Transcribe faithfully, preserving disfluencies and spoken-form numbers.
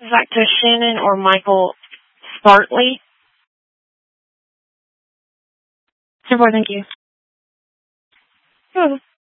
back to Shannon or Michael Spartley. Super, thank you. Hmm.